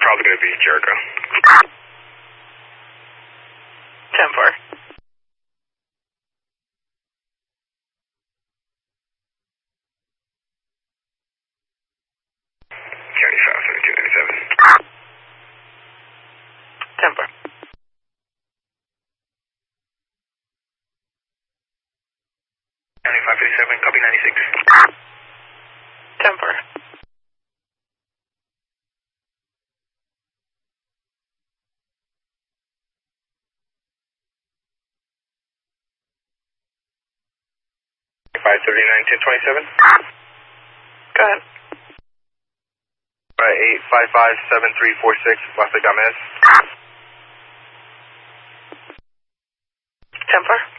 probably going to be Jericho. 10-4. County 57297. 10-4. County 557, copy 96. 10-4. Five 39 1027. Go ahead. 855-7346, Las Vegas. 10-4.